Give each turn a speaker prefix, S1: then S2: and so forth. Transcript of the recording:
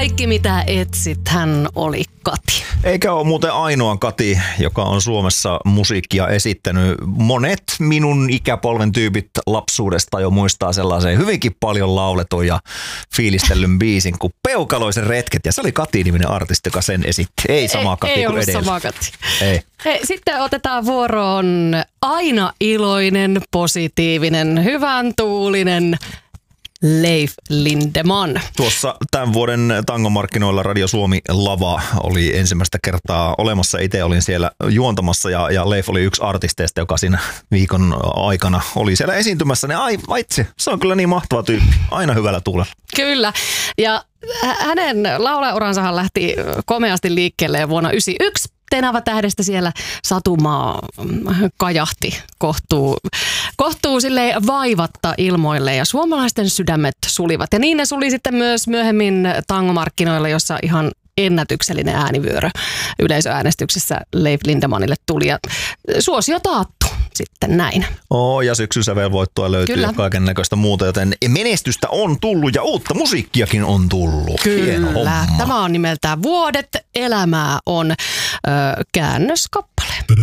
S1: Kaikki mitä etsit, hän oli Kati.
S2: Eikä ole muuten ainoa Kati, joka on Suomessa musiikkia esittänyt. Monet minun ikäpolven tyypit lapsuudesta jo muistaa sellaisen hyvinkin paljon lauletun ja fiilistellyn biisin kuin Peukaloisen retket. Ja se oli Kati-niminen artisti, joka sen esitti. Ei sama Kati
S1: ei
S2: kuin
S1: ollut
S2: edellä.
S1: sama Kati.
S2: Ei.
S1: Hei, sitten otetaan vuoroon aina iloinen, positiivinen, hyvän tuulinen Leif Lindeman.
S2: Tuossa tämän vuoden tangomarkkinoilla Radio Suomi Lava oli ensimmäistä kertaa olemassa. Itse olin siellä juontamassa ja Leif oli yksi artisteista, joka siinä viikon aikana oli siellä esiintymässä. Vaitsi, se on kyllä niin mahtava tyyppi. Aina hyvällä tuulella.
S1: Kyllä. Ja hänen laulajauransahan lähti komeasti liikkeelle vuonna 1991. Tenava-tähdestä siellä Satumaa kajahti kohtuu silleen vaivatta ilmoille ja suomalaisten sydämet sulivat. Ja niin ne suli sitten myös myöhemmin tangomarkkinoilla, jossa ihan ennätyksellinen äänivyörö yleisöäänestyksessä Leif Lindemanille tuli ja suosio taattu sitten näin.
S2: Ja syksysävelvoittoa löytyy ja kaiken näköistä muuta, joten menestystä on tullut ja uutta musiikkiakin on tullut.
S1: Kyllä, tämä on nimeltään Vuodet elämää on käännöskappale.